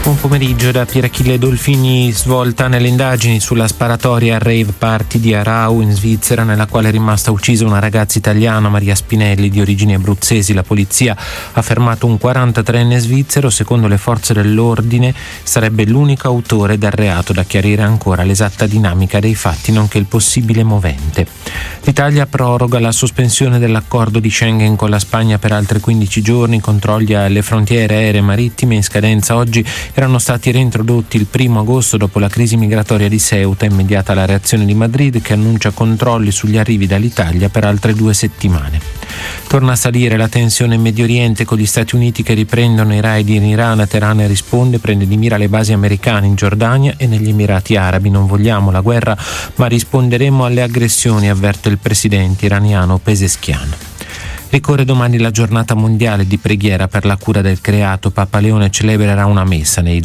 Buon pomeriggio da Pierachille Dolfini. Svolta nelle indagini sulla sparatoria al rave party di Arau in Svizzera, nella quale è rimasta uccisa una ragazza italiana, Maria Spinelli, di origini abruzzesi. La polizia ha fermato un 43enne svizzero. Secondo le forze dell'ordine sarebbe l'unico autore del reato. Da chiarire ancora l'esatta dinamica dei fatti nonché il possibile movente. L'Italia proroga la sospensione dell'accordo di Schengen con la Spagna per altri 15 giorni. Controlli alle frontiere aeree e marittime in scadenza oggi erano stati reintrodotti il 1 agosto dopo la crisi migratoria di Ceuta. Immediata la reazione di Madrid, che annuncia controlli sugli arrivi dall'Italia per altre 2 settimane. Torna a salire la tensione in Medio Oriente, con gli Stati Uniti che riprendono i raid in Iran. Teheran risponde, prende di mira le basi americane in Giordania e negli Emirati Arabi. Non vogliamo la guerra, ma risponderemo alle aggressioni, avverte il presidente iraniano Pezeshkian. Ricorre domani la giornata mondiale di preghiera per la cura del creato. Papa Leone celebrerà una messa nei